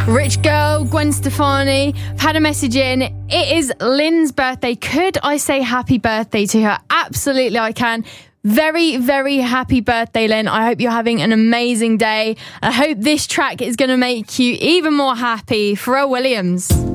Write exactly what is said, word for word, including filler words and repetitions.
Rich Girl, Gwen Stefani. I've had a message in. It is Lynn's birthday. Could I say happy birthday to her? Absolutely, I can. Very, very happy birthday, Lynn. I hope you're having an amazing day. I hope this track is going to make you even more happy. Pharrell Williams.